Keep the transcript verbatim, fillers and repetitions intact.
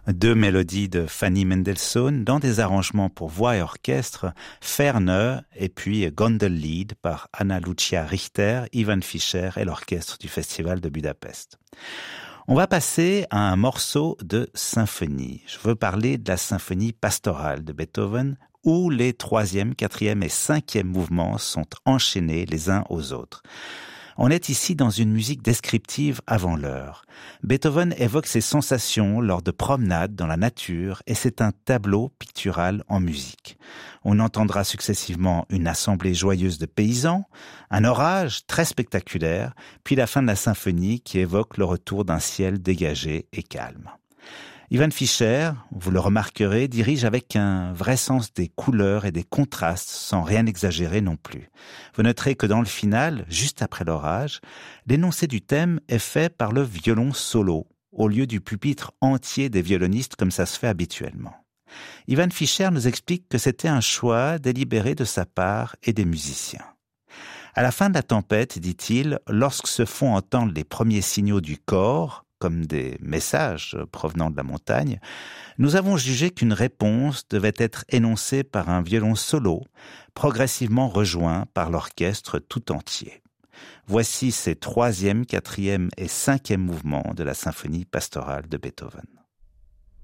Deux mélodies de Fanny Mendelssohn dans des arrangements pour voix et orchestre, Ferne et puis Gondellied par Anna Lucia Richter, Ivan Fischer et l'orchestre du Festival de Budapest. On va passer à un morceau de symphonie. Je veux parler de la symphonie pastorale de Beethoven, où les troisième, quatrième et cinquième mouvements sont enchaînés les uns aux autres. On est ici dans une musique descriptive avant l'heure. Beethoven évoque ses sensations lors de promenades dans la nature et c'est un tableau pictural en musique. On entendra successivement une assemblée joyeuse de paysans, un orage très spectaculaire, puis la fin de la symphonie qui évoque le retour d'un ciel dégagé et calme. Ivan Fischer, vous le remarquerez, dirige avec un vrai sens des couleurs et des contrastes, sans rien exagérer non plus. Vous noterez que dans le final, juste après l'orage, l'énoncé du thème est fait par le violon solo, au lieu du pupitre entier des violonistes comme ça se fait habituellement. Ivan Fischer nous explique que c'était un choix délibéré de sa part et des musiciens. À la fin de la tempête, dit-il, lorsque se font entendre les premiers signaux du corps, comme des messages provenant de la montagne, nous avons jugé qu'une réponse devait être énoncée par un violon solo, progressivement rejoint par l'orchestre tout entier. Voici ces troisième, quatrième et cinquième mouvements de la symphonie pastorale de Beethoven.